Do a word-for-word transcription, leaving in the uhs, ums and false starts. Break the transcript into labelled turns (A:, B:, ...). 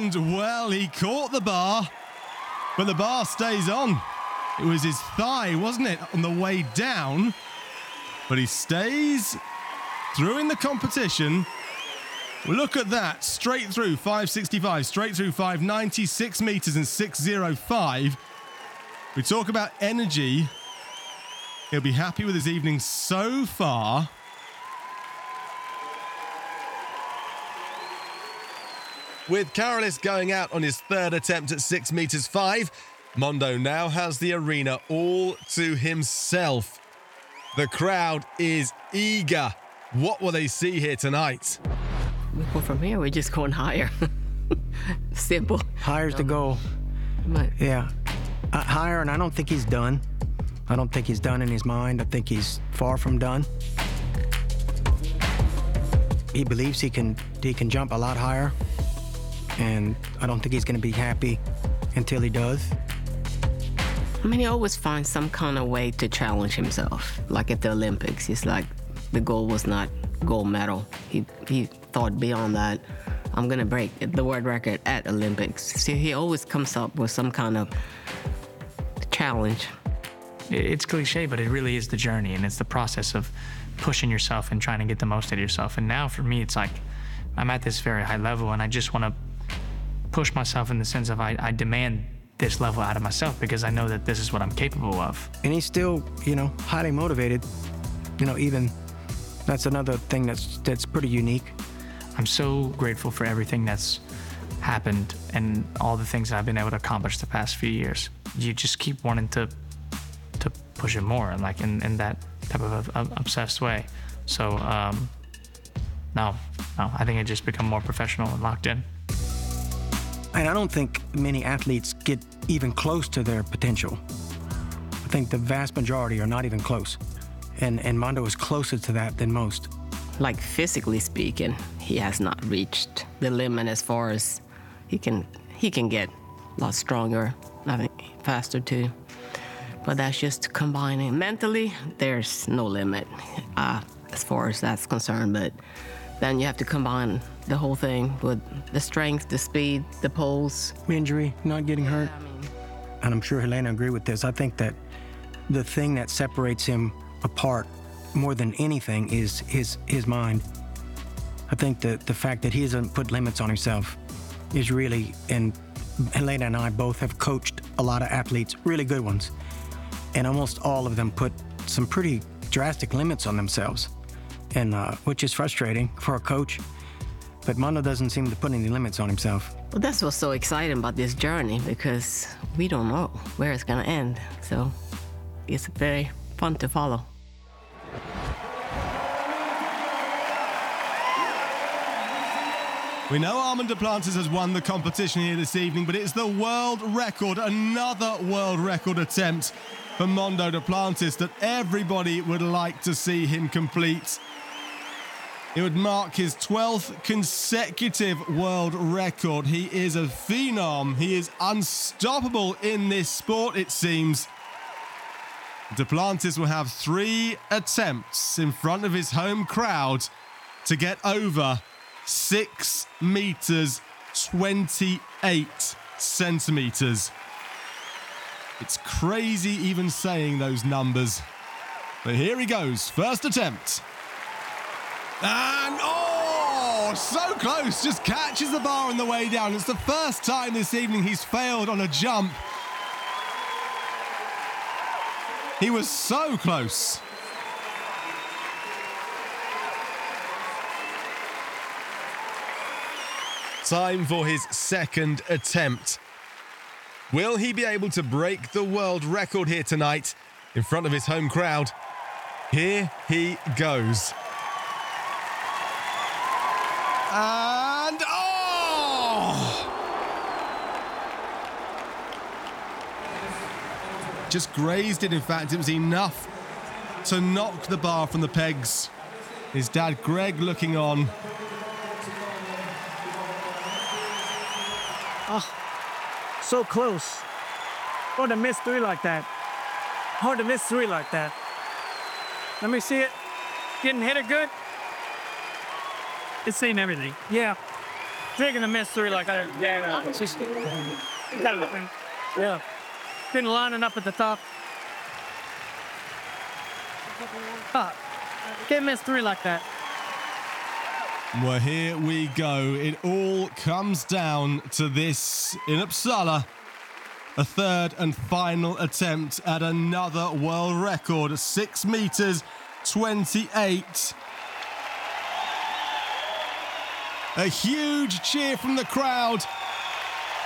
A: And, well, he caught the bar, but the bar stays on. It was his thigh, wasn't it, on the way down? But he stays through in the competition. Look at that, straight through five sixty-five, straight through five ninety, six meters and six oh five. We talk about energy. He'll be happy with his evening so far. With Carolis going out on his third attempt at six meters five, Mondo now has the arena all to himself. The crowd is eager. What will they see here tonight?
B: We go from here, we're just going higher. Simple.
C: Higher's the goal.
B: But
C: Yeah. Uh, higher, and I don't think he's done. I don't think he's done in his mind. I think he's far from done. He believes he can he can jump a lot higher, and I don't think he's going to be happy until he does.
B: I mean, he always finds some kind of way to challenge himself. Like at the Olympics, it's like the goal was not gold medal. He he thought beyond that. I'm gonna break the world record at Olympics. So he always comes up with some kind of challenge.
D: It's cliche, but it really is the journey, and it's the process of pushing yourself and trying to get the most out of yourself. And now for me, it's like I'm at this very high level, and I just want to push myself in the sense of I, I demand this level out of myself because I know that this is what I'm capable of.
C: And he's still, you know, highly motivated. You know, even that's another thing that's that's pretty unique.
D: I'm so grateful for everything that's happened and all the things that I've been able to accomplish the past few years. You just keep wanting to to push it more, and like in, in that type of a, a obsessed way. So um, no, no, I think it just become more professional and locked in.
C: And I don't think many athletes get even close to their potential. I think the vast majority are not even close. And, and Mondo is closer to that than most.
B: Like physically speaking, he has not reached the limit as far as he can he can get a lot stronger, I think faster too. But that's just combining. Mentally, there's no limit uh, as far as that's concerned. But then you have to combine the whole thing with the strength, the speed, the pulse.
C: Injury, not getting hurt.
B: I mean,
C: And I'm sure Helena agree with this. I think that the thing that separates him apart more than anything is his his mind. I think that the fact that he hasn't put limits on himself is really, and Helena and I both have coached a lot of athletes, really good ones, and almost all of them put some pretty drastic limits on themselves, and uh, which is frustrating for a coach. But Mondo doesn't seem to put any limits on himself.
B: well, that's what's so exciting about this journey, because we don't know where it's gonna end. So it's very fun to follow.
A: We know Armand Duplantis has won the competition here this evening, but it's the world record, another world record attempt for Mondo Duplantis that everybody would like to see him complete. It would mark his twelfth consecutive world record. He is a phenom. He is unstoppable in this sport, it seems. Duplantis will have three attempts in front of his home crowd to get over six meters, twenty-eight centimeters. It's crazy even saying those numbers. But here he goes, first attempt. And, oh, so close, just catches the bar on the way down. It's the first time this evening he's failed on a jump. He was so close. Time for his second attempt. Will he be able to break the world record here tonight in front of his home crowd? Here he goes. And, oh! Just grazed it, in fact. It was enough to knock the bar from the pegs. His dad, Greg, looking on.
E: Oh, so close. Hard to miss three like that. Hard to miss three like that. Let me see it. Getting hit it good. It's saying everything. Yeah. Taking a miss three like that. Yeah. Just, yeah. Been lining up at the top. Ah, can't miss three like that.
A: Well, here we go. It all comes down to this in Uppsala. A third and final attempt at another world record, six meters twenty-eight. A huge cheer from the crowd